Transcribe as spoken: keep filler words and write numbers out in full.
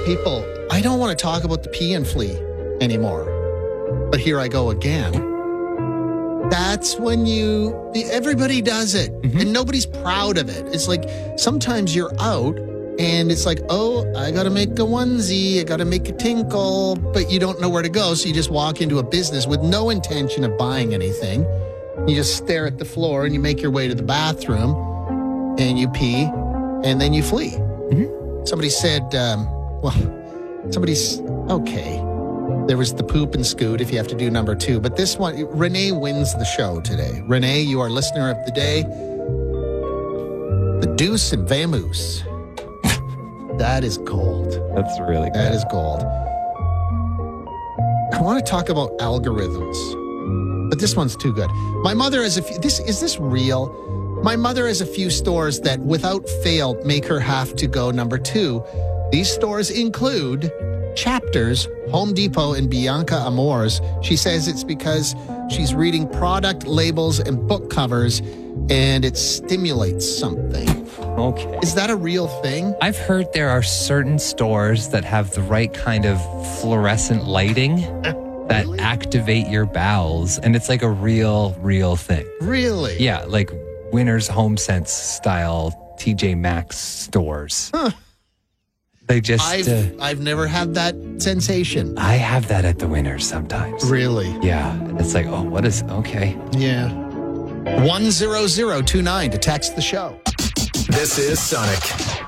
people, I don't want to talk about the pee and flea anymore. But here I go again. That's when you, everybody does it. Mm-hmm. And nobody's proud of it. It's like sometimes you're out and it's like, oh, I got to make a onesie. I got to make a tinkle. But you don't know where to go. So you just walk into a business with no intention of buying anything. You just stare at the floor and you make your way to the bathroom and you pee and then you flee. Mm-hmm. Somebody said, um, well, somebody's, okay. There was the poop and scoot if you have to do number two. But this one, Renee wins the show today. Renee, you are listener of the day. The Deuce and Vamoose. That is gold. That's really good. That is gold. I want to talk about algorithms, but this one's too good. My mother has a few, this, is this real? My mother has a few stores that without fail make her have to go number two. These stores include Chapters, Home Depot, and Bianca Amores. She says it's because she's reading product labels and book covers and it stimulates something. Okay. Is that a real thing? I've heard there are certain stores that have the right kind of fluorescent lighting that really? activate your bowels, and it's like a real, real thing. Really? Yeah, like Winners Home Sense style T J Maxx stores. Huh. They just... I've, uh, I've never had that sensation. I have that at the Winners sometimes. Really? Yeah. It's like, oh, what is... Okay. Yeah. one zero zero two nine to text the show. This is Sonic.